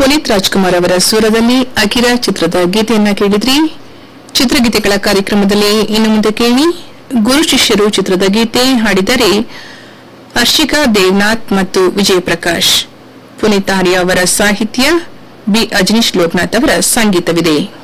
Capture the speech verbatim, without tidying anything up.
ಪುನೀತ್ ರಾಜ್ಕುಮಾರ್ ಅವರ ಸ್ವರದಲ್ಲಿ ಅಕಿರಾ ಚಿತ್ರದ ಗೀತೆಯನ್ನ ಕೇಳಿದ್ರಿ. ಚಿತ್ರಗೀತೆಗಳ ಕಾರ್ಯಕ್ರಮದಲ್ಲಿ ಇನ್ನು ಮುಂದೆ ಕೇಳಿ ಗುರು ಶಿಷ್ಯರು ಚಿತ್ರದ ಗೀತೆ. ಹಾಡಿದರೆ ಹರ್ಷಿಕಾ ದೇವನಾಥ್ ಮತ್ತು ವಿಜಯ್ ಪ್ರಕಾಶ್. ಪುನೀತ್ ಆರ್ಯ ಅವರ ಸಾಹಿತ್ಯ, ಬಿ ಅಜನೀಶ್ ಲೋಕನಾಥ್ ಅವರ ಸಂಗೀತವಿದೆ.